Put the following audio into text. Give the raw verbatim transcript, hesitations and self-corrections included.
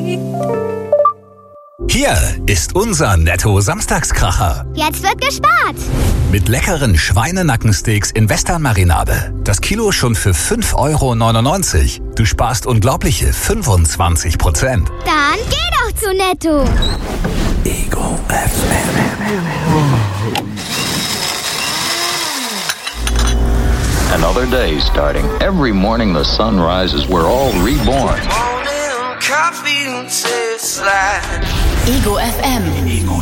Hier ist unser Netto-Samstagskracher. Jetzt wird gespart. Mit leckeren Schweinenackensteaks in Western-Marinade. Das Kilo schon für fünf Euro neunundneunzig. Du sparst unglaubliche fünfundzwanzig Prozent. Dann geh doch zu Netto. Ego F M. Another day starting. Every morning the sun rises, we're all reborn. Ego F M.